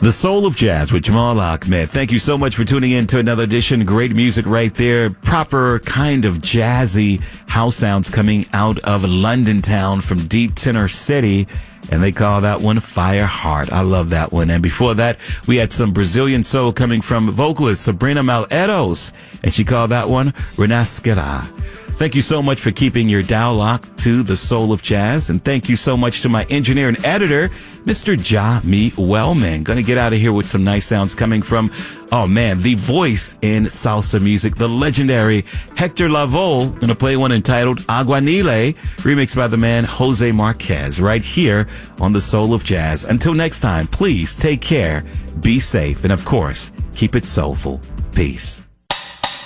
The Soul of Jazz with Jamal Ahmed. Thank you so much for tuning in to another edition. Great music right there. Proper kind of jazzy house sounds coming out of London town from Deep Tenor City. And they call that one Fire Heart. I love that one. And before that, we had some Brazilian soul coming from vocalist Sabrina Malheiros. And she called that one Renascerá. Thank you so much for keeping your dial locked to the Soul of Jazz. And thank you so much to my engineer and editor, Mr. Ja-Me Wellman. Going to get out of here with some nice sounds coming from, oh man, the voice in salsa music, the legendary Hector Lavoe. Going to play one entitled Aguanile, remixed by the man Jose Marquez, right here on the Soul of Jazz. Until next time, please take care, be safe, and of course, keep it soulful. Peace.